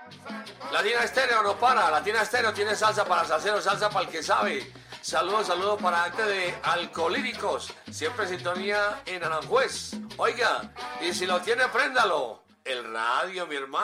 Latina Estéreo no para. Latina Estéreo tiene salsa para salsero, salsa para el que sabe. Saludos para acte de Alcolíricos. Siempre en sintonía en Aranjuez. Oiga, y si lo tiene, préndalo. El radio, mi hermano.